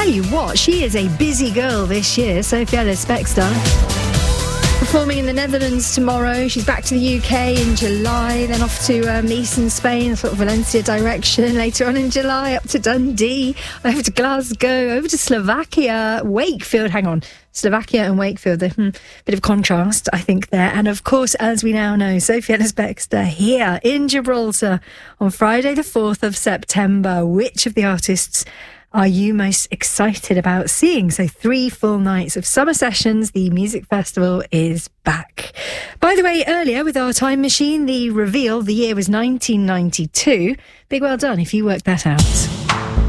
you what, she is a busy girl this year, Sophie Ellis-Bextor. Performing in the Netherlands tomorrow. She's back to the UK in July, then off to Nice in Spain, sort of Valencia direction. Later on in July, up to Dundee, over to Glasgow, over to Slovakia, Wakefield. Hang on. Slovakia and Wakefield, a bit of contrast, I think, there. And of course, as we now know, Sophie Ellis-Bextor here in Gibraltar on Friday the 4th of September. Which of the artists are you most excited about seeing? So 3 full nights of summer sessions. The music festival is back. By the way, earlier with our time machine, the reveal, the year was 1992. Big well done if you worked that out.